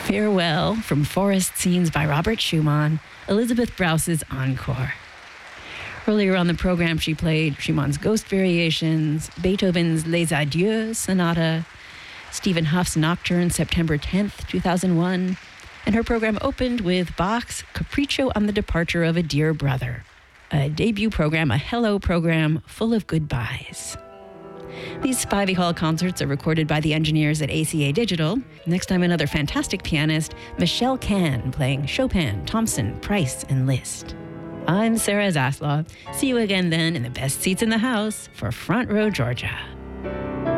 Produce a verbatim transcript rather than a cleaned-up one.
Farewell from Forest Scenes by Robert Schumann, Elizabeth Brause's encore. Earlier on the program, she played Schumann's Ghost Variations, Beethoven's Les Adieux Sonata, Stephen Huff's Nocturne, September tenth, two thousand one, and her program opened with Bach's Capriccio on the Departure of a Dear Brother, a debut program, a hello program full of goodbyes. These Spivey Hall concerts are recorded by the engineers at A C A Digital. Next time, another fantastic pianist, Michelle Kahn, playing Chopin, Thompson, Price, and Liszt. I'm Sarah Zaslow. See you again then in the best seats in the house for Front Row Georgia.